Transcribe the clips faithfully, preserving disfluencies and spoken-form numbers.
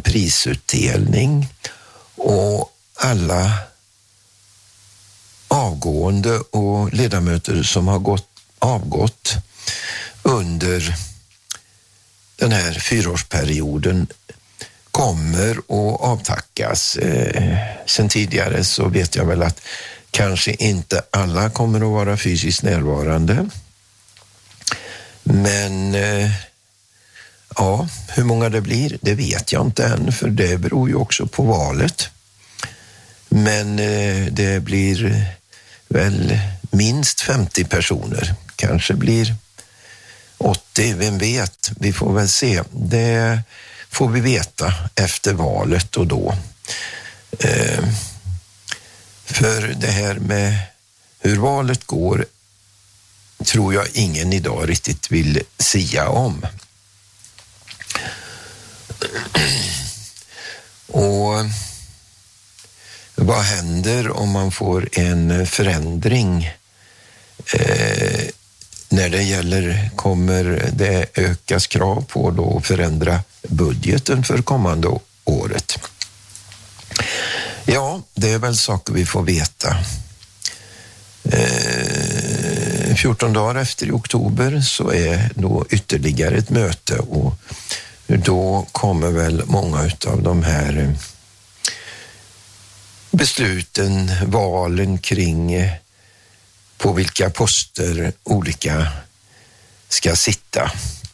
prisutdelning och alla avgående och ledamöter som har gått, avgått under den här fyraårsperioden kommer att avtackas. Eh, sen tidigare så vet jag väl att kanske inte alla kommer att vara fysiskt närvarande. Men eh, ja, hur många det blir, det vet jag inte än, för det beror ju också på valet. Men eh, det blir väl minst femtio personer. Kanske blir åttio, vem vet? Vi får väl se. Det får vi veta efter valet och då. Eh, för det här med hur valet går tror jag ingen idag riktigt vill sia om. Och vad händer om man får en förändring eh, när det gäller, kommer det ökas krav på då att förändra budgeten för kommande året? Ja, det är väl saker vi får veta. Eh, fjorton dagar efter i oktober så är då ytterligare ett möte och då kommer väl många av de här besluten, valen kring på vilka poster olika ska sitta.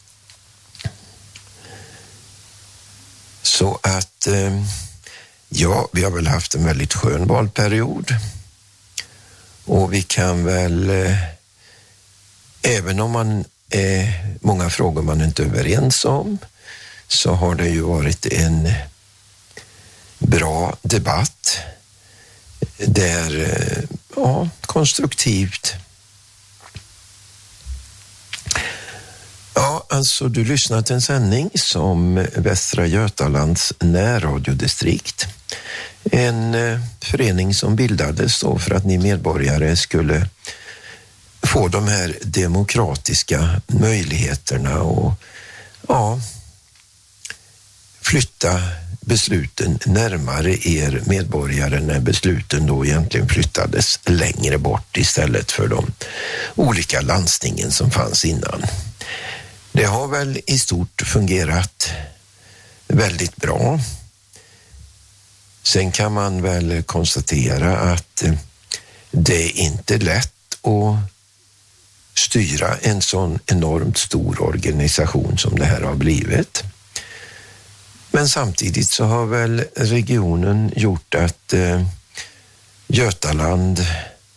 Så att ja, vi har väl haft en väldigt skön valperiod och vi kan väl, även om man är många frågor man inte är överens om, så har det ju varit en bra debatt där, ja, konstruktivt. Ja, alltså du lyssnar till en sändning som Västra Götalands närradiodistrikt. En eh, förening som bildades då för att ni medborgare skulle få de här demokratiska möjligheterna och ja, flytta besluten närmare er medborgare när besluten då egentligen flyttades längre bort istället för de olika landstingen som fanns innan. Det har väl i stort fungerat väldigt bra. Sen kan man väl konstatera att det är inte lätt att styra en sån enormt stor organisation som det här har blivit. Men samtidigt så har väl regionen gjort att eh, Götaland,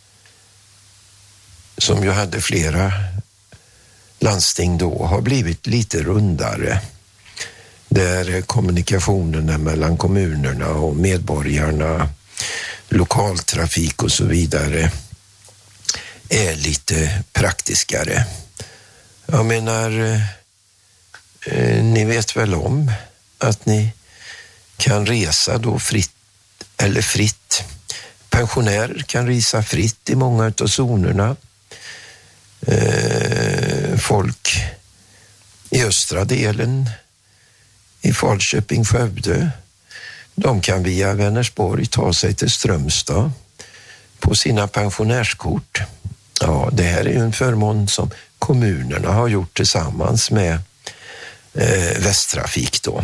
som ju hade flera landsting då, har blivit lite rundare. Där kommunikationerna mellan kommunerna och medborgarna, lokaltrafik och så vidare är lite praktiskare. Jag menar, eh, ni vet väl om att ni kan resa då fritt eller fritt. Pensionärer kan resa fritt i många av zonerna. Eh, folk i östra delen, i Falköping, Skövde, de kan via Vänersborg ta sig till Strömstad på sina pensionärskort. Ja, det här är ju en förmån som kommunerna har gjort tillsammans med eh, Västtrafik då.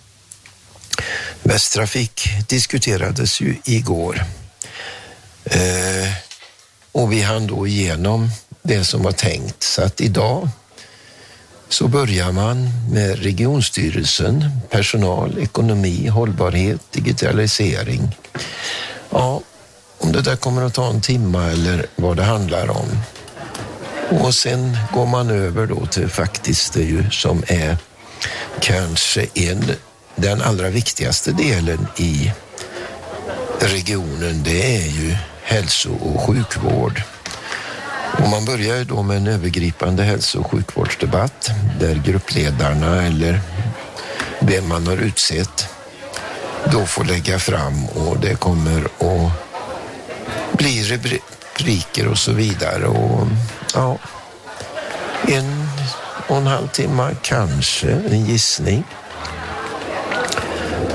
Västtrafik diskuterades ju igår eh, och vi hann då igenom det som var tänkt, så att idag så börjar man med regionstyrelsen, personal, ekonomi, hållbarhet, digitalisering. Ja, om det där kommer att ta en timme eller vad det handlar om. Och sen går man över då till faktiskt det ju som är kanske en, den allra viktigaste delen i regionen, det är ju hälso- och sjukvård. Och man börjar ju då med en övergripande hälso- och sjukvårdsdebatt där gruppledarna eller vem man har utsett då får lägga fram, och det kommer att bli rubriker och så vidare. Och ja, en och en halv timme kanske, en gissning.